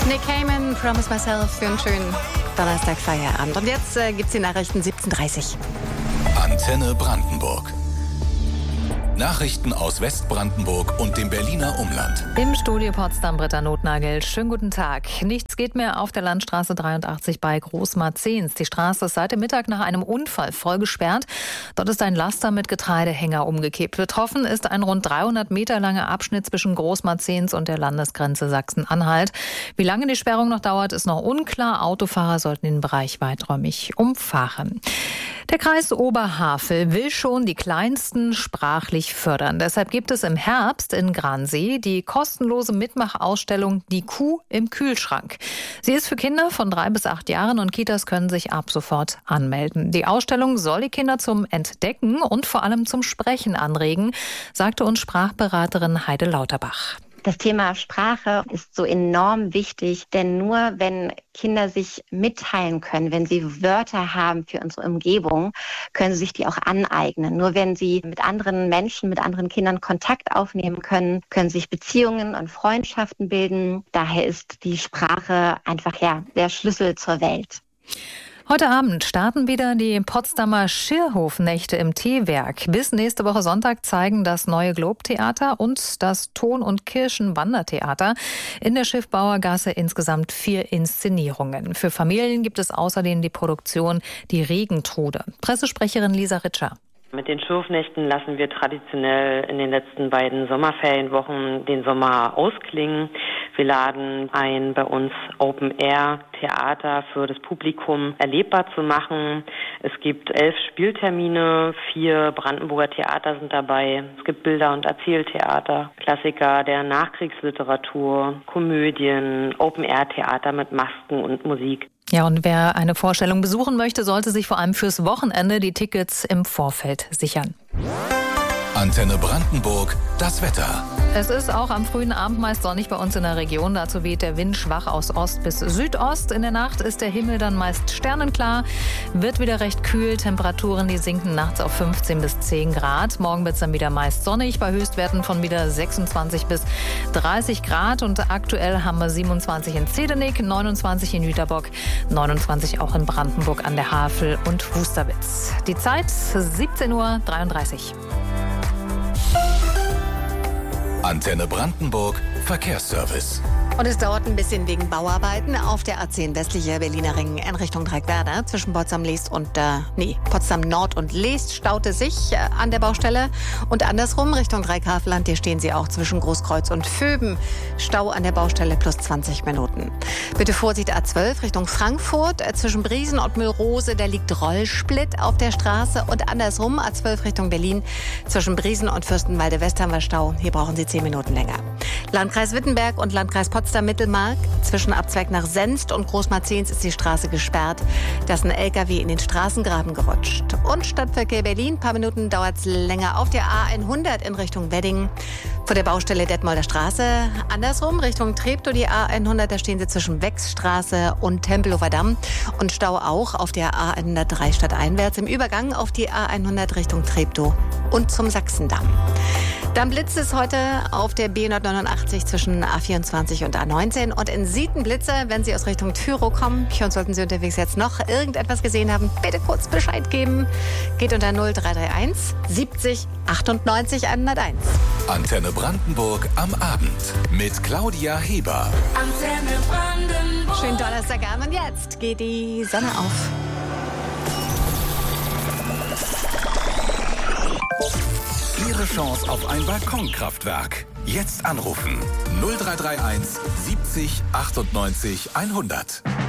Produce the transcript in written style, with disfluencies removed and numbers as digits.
Nick Cayman, Promise Myself für einen schönen Donnerstag-Feierabend. Und jetzt gibt's die Nachrichten 17:30. Antenne Brandenburg. Nachrichten aus Westbrandenburg und dem Berliner Umland. Im Studio Potsdam, Britta Notnagel. Schönen guten Tag. Nichts geht mehr auf der Landstraße 83 bei Großmarzens. Die Straße ist seit dem Mittag nach einem Unfall voll gesperrt. Dort ist ein Laster mit Getreidehänger umgekippt. Betroffen ist ein rund 300 Meter langer Abschnitt zwischen Großmarzens und der Landesgrenze Sachsen-Anhalt. Wie lange die Sperrung noch dauert, ist noch unklar. Autofahrer sollten den Bereich weiträumig umfahren. Der Kreis Oberhavel will schon die Kleinsten sprachlich fördern. Deshalb gibt es im Herbst in Gransee die kostenlose Mitmachausstellung Die Kuh im Kühlschrank. Sie ist für Kinder von 3 bis 8 Jahren und Kitas können sich ab sofort anmelden. Die Ausstellung soll die Kinder zum Entdecken und vor allem zum Sprechen anregen, sagte uns Sprachberaterin Heide Lauterbach. Das Thema Sprache ist so enorm wichtig, denn nur wenn Kinder sich mitteilen können, wenn sie Wörter haben für unsere Umgebung, können sie sich die auch aneignen. Nur wenn sie mit anderen Menschen, mit anderen Kindern Kontakt aufnehmen können, können sich Beziehungen und Freundschaften bilden. Daher ist die Sprache einfach der Schlüssel zur Welt. Heute Abend starten wieder die Potsdamer Schirrhofnächte im Teewerk. Bis nächste Woche Sonntag zeigen das Neue Globe-Theater und das Ton- und Kirchen-Wandertheater in der Schiffbauergasse insgesamt 4 Inszenierungen. Für Familien gibt es außerdem die Produktion Die Regentrude. Pressesprecherin Lisa Ritscher. Mit den Schirrhofnächten lassen wir traditionell in den letzten beiden Sommerferienwochen den Sommer ausklingen. Wir laden ein, bei uns Open-Air-Theater für das Publikum erlebbar zu machen. Es gibt 11 Spieltermine, 4 Brandenburger Theater sind dabei. Es gibt Bilder- und Erzähltheater, Klassiker der Nachkriegsliteratur, Komödien, Open-Air-Theater mit Masken und Musik. Ja, und wer eine Vorstellung besuchen möchte, sollte sich vor allem fürs Wochenende die Tickets im Vorfeld sichern. Antenne Brandenburg, das Wetter. Es ist auch am frühen Abend meist sonnig bei uns in der Region. Dazu weht der Wind schwach aus Ost bis Südost. In der Nacht ist der Himmel dann meist sternenklar. Wird wieder recht kühl. Temperaturen, die sinken nachts auf 15 bis 10 Grad. Morgen wird es dann wieder meist sonnig bei Höchstwerten von wieder 26 bis 30 Grad. Und aktuell haben wir 27 in Zedenik, 29 in Jüterbock, 29 auch in Brandenburg an der Havel und Wusterwitz. Die Zeit 17:33 Uhr. Antenne Brandenburg, Verkehrsservice. Und es dauert ein bisschen wegen Bauarbeiten auf der A10 westlicher Berliner Ring in Richtung Dreieckwerder. Zwischen Potsdam Nord und Leest staute sich an der Baustelle. Und andersrum Richtung Dreieckhavelland, hier stehen sie auch zwischen Großkreuz und Vöben. Stau an der Baustelle plus 20 Minuten. Bitte Vorsicht A12 Richtung Frankfurt. Zwischen Briesen und Mühlrose, da liegt Rollsplit auf der Straße. Und andersrum A12 Richtung Berlin. Zwischen Briesen und Fürstenwalde-West haben wir Stau. Hier brauchen Sie 10 Minuten länger. Landkreis Wittenberg und Landkreis Potsdam-Mittelmark. Zwischen Abzweig nach Senst und Großmarzens ist die Straße gesperrt. Da ist ein LKW in den Straßengraben gerutscht. Und Stadtverkehr Berlin. Ein paar Minuten dauert es länger auf der A100 in Richtung Wedding. Vor der Baustelle Detmolder Straße. Andersrum Richtung Treptow die A100. Da stehen sie zwischen Wechsstraße und Tempelhofer Damm. Und Stau auch auf der A103 stadteinwärts. Im Übergang auf die A100 Richtung Treptow und zum Sachsendamm. Dann blitzt es heute auf der B189 zwischen A24 und A19. Und in Sieten Blitze, wenn Sie aus Richtung Thürow kommen. Und sollten Sie unterwegs jetzt noch irgendetwas gesehen haben, bitte kurz Bescheid geben. Geht unter 0331 70 98 101. Antenne Brandenburg am Abend mit Claudia Heber. Antenne Brandenburg. Schönen Donnerstagabend und jetzt geht die Sonne auf. Ihre Chance auf ein Balkonkraftwerk. Jetzt anrufen 0331 70 98 100.